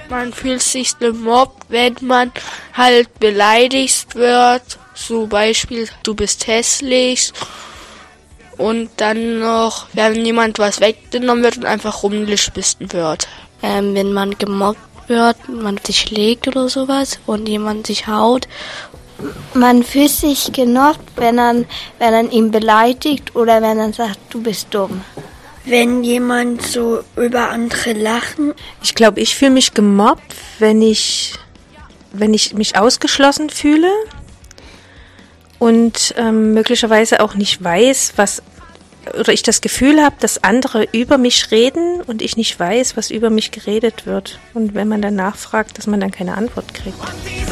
Man fühlt sich gemobbt, wenn man halt beleidigt wird. Zum Beispiel, du bist hässlich. Und dann noch, wenn jemand was weggenommen wird und einfach rumgeschmissen wird. Wenn man gemobbt wird, man sich schlägt oder sowas und jemand sich haut. Man fühlt sich gemobbt, wenn man ihn beleidigt oder wenn er sagt, du bist dumm. Wenn jemand so über andere lachen. Ich glaube, ich fühle mich gemobbt, wenn ich mich ausgeschlossen fühle und möglicherweise auch nicht weiß, oder ich das Gefühl habe, dass andere über mich reden und ich nicht weiß, was über mich geredet wird. Und wenn man dann nachfragt, dass man dann keine Antwort kriegt.